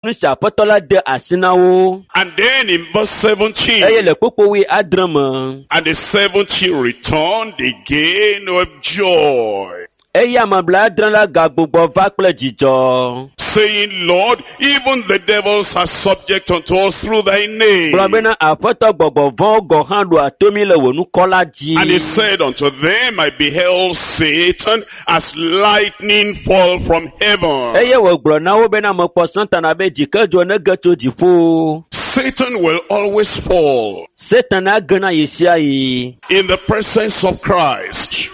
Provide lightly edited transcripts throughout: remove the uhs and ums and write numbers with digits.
And then in verse 17, and the 70 returned again with joy, saying, Lord, even the devils are subject unto us through thy name. And he said unto them, I beheld Satan as lightning fall from heaven. Satan will always fall in the presence of Christ.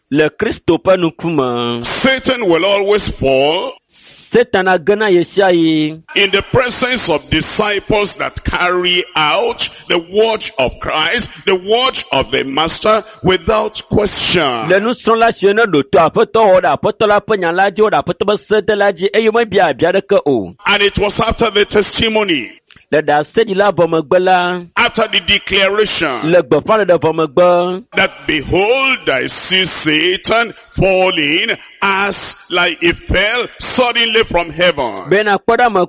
Satan will always fall in the presence of disciples that carry out the word of Christ, the word of the Master, without question. And it was after the testimony, after the declaration, that behold, I see Satan falling as like he fell suddenly from heaven. It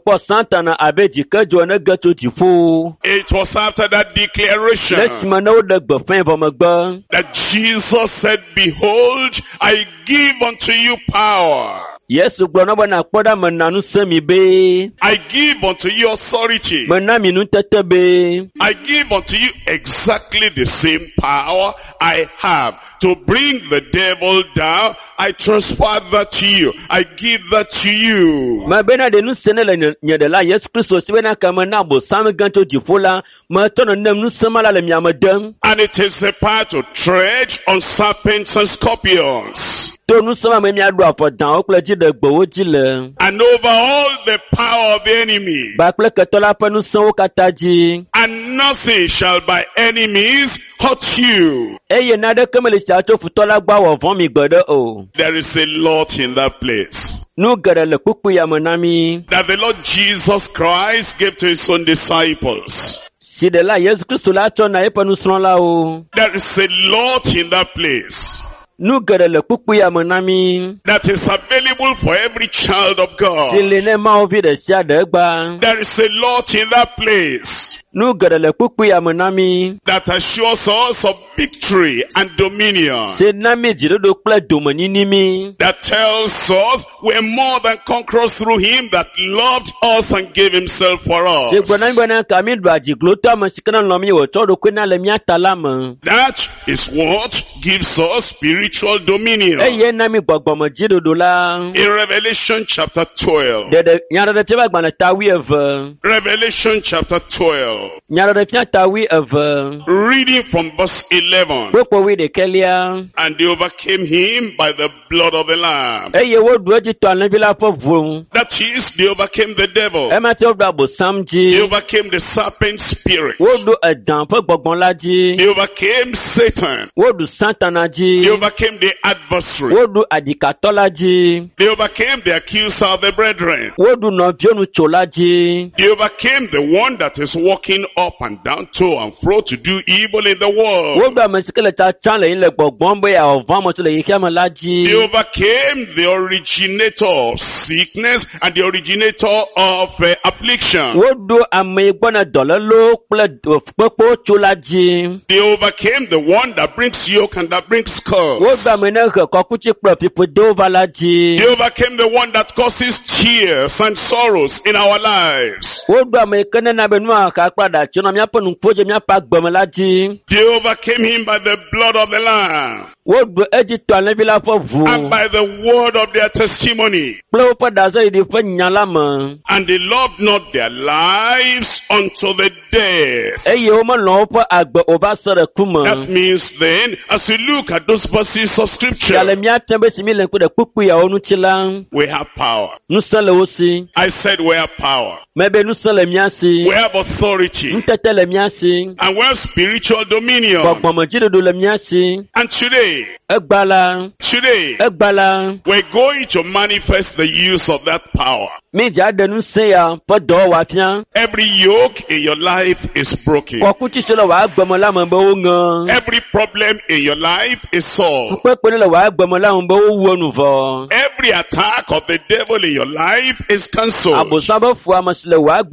was after that declaration that Jesus said, behold, I give unto you power. I give unto you authority. I give unto you exactly the same power I have to bring the devil down. I transfer that to you. I give that to you. And it is the power to tread on serpents and scorpions, and over all the power of the enemy, and nothing shall by enemies hurt you. There is a lot in that place that the Lord Jesus Christ gave to his own disciples. There is a lot in that place that is available for every child of God. There is a lot in that place that assures us of victory and dominion, that tells us we're more than conquerors through him that loved us and gave himself for us. That is what gives us spiritual dominion. In Revelation chapter 12, Revelation chapter 12, reading from verse 11, and they overcame him by the blood of the Lamb. That is, they overcame the devil. They overcame the serpent spirit. They overcame Satan. They overcame the adversary. They overcame the accuser of the brethren. They overcame the one that is walking up and down to and fro to do evil in the world. They overcame the originator of sickness and the originator of affliction. They overcame the one that brings yoke and that brings curse. They overcame the one that causes tears and sorrows in our lives. They overcame him by the blood of the Lamb and by the word of their testimony. And they loved not their lives unto the death. That means then, as we look at those verses of scripture, we have power. I said we have power. We have authority. And we have spiritual dominion. And today, we're going to manifest the use of that power. Every yoke in your life is broken. Every problem in your life is solved. Every attack of the devil in your life is cancelled.